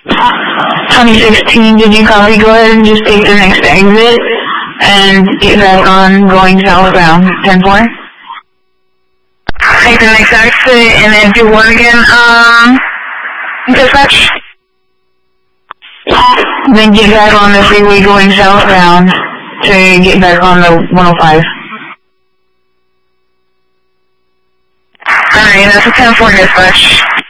2016, did you copy? Go ahead and just take the next exit and get back on going southbound 10-4. Take the next exit and then do what again, dispatch? Then get back on the freeway going southbound to get back on the 105. Alright, that's a 10-4 dispatch.